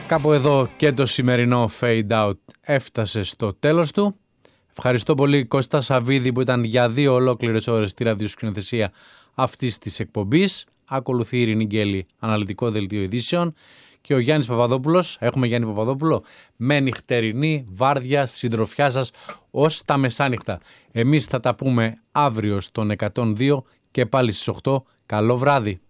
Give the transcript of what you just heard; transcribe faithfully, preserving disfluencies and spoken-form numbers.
Κάπου εδώ και το σημερινό Fade Out έφτασε στο τέλος του. Ευχαριστώ πολύ Κώστα Σαββίδη που ήταν για δύο ολόκληρες ώρες στη ραδιοσκηνοθεσία αυτής της εκπομπής. Ακολουθεί η Ειρηνή Γκέλη, αναλυτικό δελτίο ειδήσεων, και ο Γιάννης Παπαδόπουλος. Έχουμε Γιάννη Παπαδόπουλο με νυχτερινή βάρδια συντροφιά σας ως τα μεσάνυχτα. Εμείς θα τα πούμε αύριο στον εκατόν δύο και πάλι στις οκτώ. Καλό βράδυ.